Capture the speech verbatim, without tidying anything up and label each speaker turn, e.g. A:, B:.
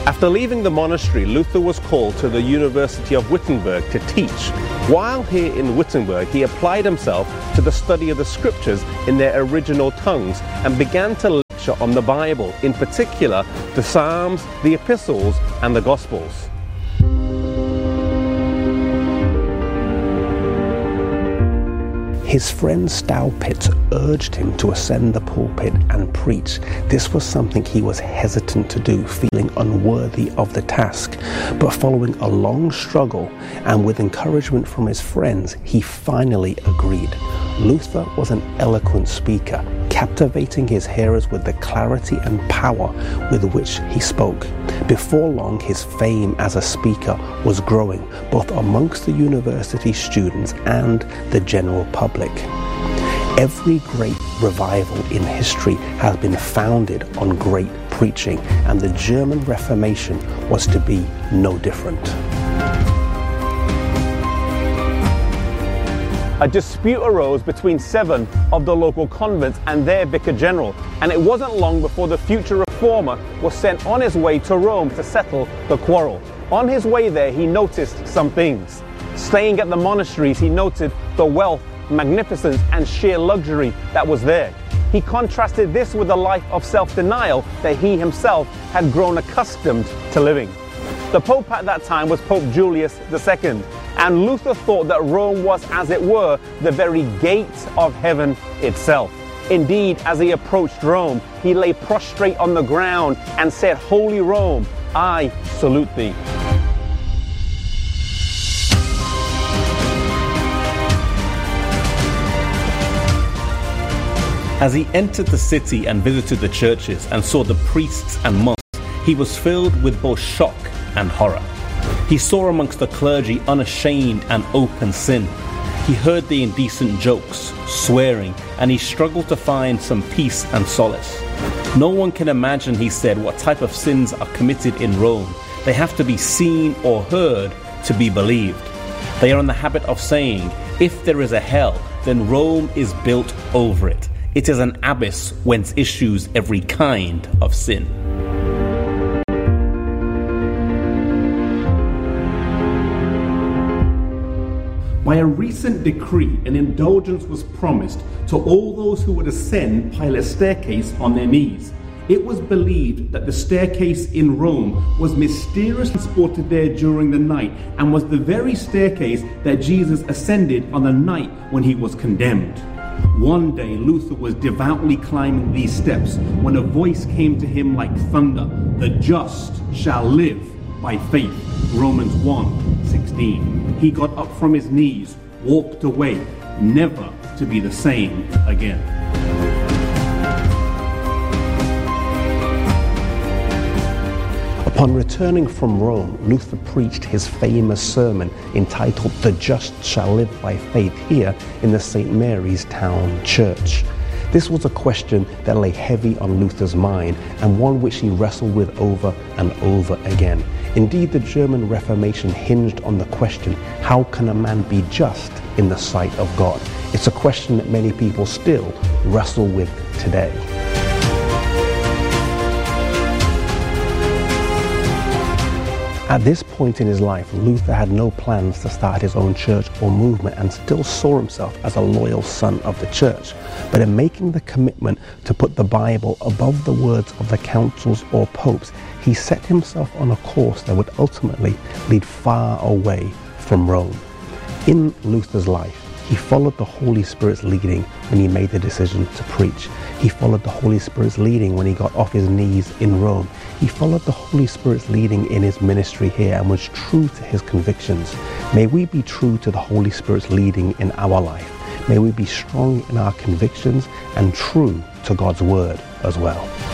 A: After leaving the monastery, Luther was called to the University of Wittenberg to teach. While here in Wittenberg, he applied himself to the study of the scriptures in their original tongues and began to lecture on the Bible, in particular the Psalms, the Epistles, and the Gospels. His friend Staupitz urged him to ascend the pulpit and preach. This was something he was hesitant to do, feeling unworthy of the task. But following a long struggle and with encouragement from his friends, he finally agreed. Luther was an eloquent speaker, captivating his hearers with the clarity and power with which he spoke. Before long, his fame as a speaker was growing, both amongst the university students and the general public. Every great revival in history has been founded on great preaching, and the German Reformation was to be no different. A dispute arose between seven of the local convents and their vicar general, and it wasn't long before the future reformer was sent on his way to Rome to settle the quarrel. On his way there, he noticed some things. Staying at the monasteries, he noted the wealth, magnificence, and sheer luxury that was there. He contrasted this with a life of self-denial that he himself had grown accustomed to living. The Pope at that time was Pope Julius the Second, and Luther thought that Rome was, as it were, the very gate of heaven itself. Indeed, as he approached Rome, he lay prostrate on the ground and said, "Holy Rome, I salute thee." As he entered the city and visited the churches and saw the priests and monks, he was filled with both shock and horror. He saw amongst the clergy unashamed and open sin. He heard the indecent jokes, swearing, and he struggled to find some peace and solace. No one can imagine, he said, what type of sins are committed in Rome. They have to be seen or heard to be believed. They are in the habit of saying, if there is a hell, then Rome is built over it. It is an abyss whence issues every kind of sin. By a recent decree, an indulgence was promised to all those who would ascend Pilate's staircase on their knees. It was believed that the staircase in Rome was mysteriously transported there during the night and was the very staircase that Jesus ascended on the night when he was condemned. One day, Luther was devoutly climbing these steps when a voice came to him like thunder. The just shall live by faith. Romans one sixteen. He got up from his knees, walked away, never to be the same again. Upon returning from Rome, Luther preached his famous sermon entitled "The Just Shall Live by Faith" here in the Saint Mary's Town Church. This was a question that lay heavy on Luther's mind and one which he wrestled with over and over again. Indeed, the German Reformation hinged on the question, how can a man be just in the sight of God? It's a question that many people still wrestle with today. At this point in his life, Luther had no plans to start his own church or movement and still saw himself as a loyal son of the church. But in making the commitment to put the Bible above the words of the councils or popes, he set himself on a course that would ultimately lead far away from Rome. In Luther's life, he followed the Holy Spirit's leading when he made the decision to preach. He followed the Holy Spirit's leading when he got off his knees in Rome. He followed the Holy Spirit's leading in his ministry here and was true to his convictions. May we be true to the Holy Spirit's leading in our life. May we be strong in our convictions and true to God's word as well.